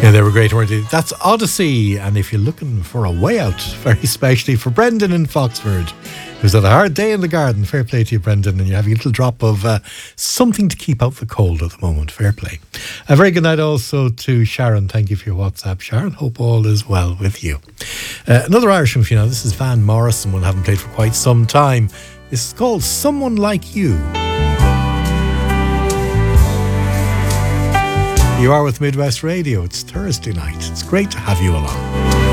Yeah, they were great, weren't they? That's Odyssey. And if you're looking for a way out, very especially for Brendan in Foxford, who's had a hard day in the garden, fair play to you, Brendan, and you're having a little drop of something to keep out the cold at the moment, fair play. A very good night also to Sharon. Thank you for your WhatsApp, Sharon. Hope all is well with you. Another Irishman for you now. This is Van Morrison, one I haven't played for quite some time. This is called Someone Like You. You are with Midwest Radio. It's Thursday night. It's great to have you along.